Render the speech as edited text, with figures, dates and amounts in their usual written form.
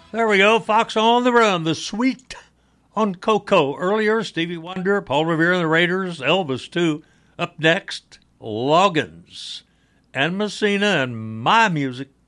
There we go. Fox on the Run, the Sweet on Coco. Earlier, Stevie Wonder, Paul Revere and the Raiders, Elvis too. Up next, Loggins and Messina and My Music.